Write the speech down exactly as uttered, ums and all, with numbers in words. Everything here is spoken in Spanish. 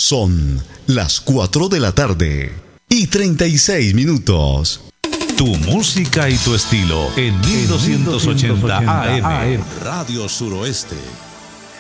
Son las cuatro de la tarde y treinta y seis minutos. Tu música y tu estilo en mil doscientos ochenta A M. Radio Suroeste.